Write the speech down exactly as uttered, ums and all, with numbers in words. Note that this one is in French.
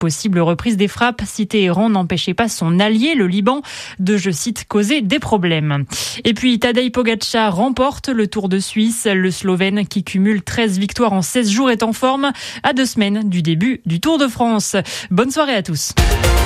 possible reprise des frappes si Téhéran n'empêchait pas son allié, le Liban, de, je cite, causer des problèmes. Et puis Tadej Pogačar remporte le Tour de Suisse. Le Slovène qui cumule treize victoires en seize jours est en forme à deux semaines du début du Tour de France. Bonne soirée à tous.